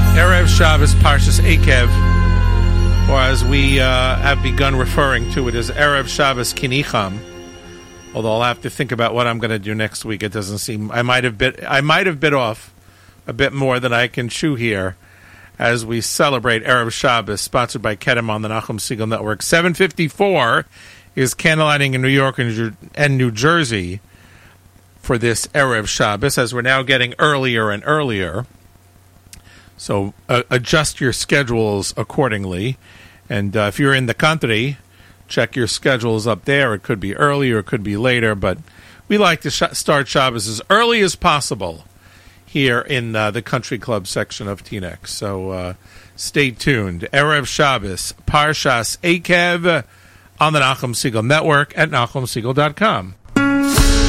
Erev Shabbos Parshas Ekev, or as we have begun referring to it as Erev Shabbos Kinicham. Although I'll have to think about what I'm going to do next week. It doesn't seem I might have bit off a bit more than I can chew here as we celebrate Erev Shabbos, sponsored by Kedem on the Nachum Segal Network. 7:54 is candlelighting in New York and New Jersey for this Erev Shabbos, as we're now getting earlier and earlier. So adjust your schedules accordingly. And if you're in the country, check your schedules up there. It could be earlier, it could be later, but we like to start Shabbos as early as possible here in the Country Club section of Teaneck. So stay tuned. Erev Shabbos, Parshas Ekev on the Nachum Segal Network at NachumSegal.com.